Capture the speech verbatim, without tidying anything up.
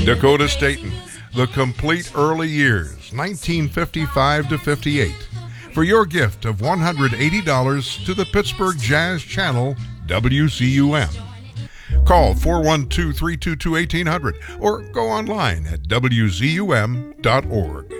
Dakota Staten, The Complete Early Years, nineteen fifty-five to fifty-eight. For your gift of one hundred eighty dollars to the Pittsburgh Jazz Channel, W C U M. Call four one two, three two two, one eight zero zero or go online at W Z U M dot org.